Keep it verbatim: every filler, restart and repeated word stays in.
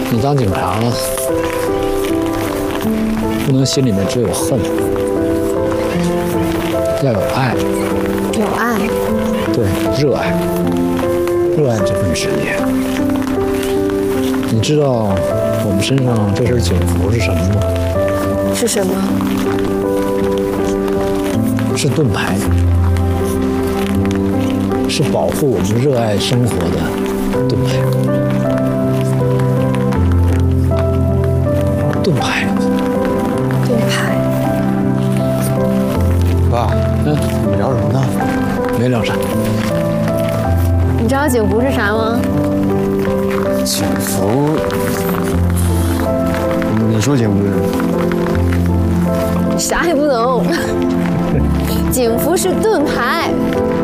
你当警察了，不能心里面只有恨，要有爱。 有爱。 对，热爱，热爱这份职业。你知道我们身上这身警服是什么吗？ 是什么？ 是盾牌，是保护我们热爱生活的盾牌。盾牌。 盾牌。 爸， 嗯， 你们聊什么呢？ 没聊啥。 你知道警服是啥吗？ 警服，你说警服是什么？ 啥也不懂。警服是盾牌。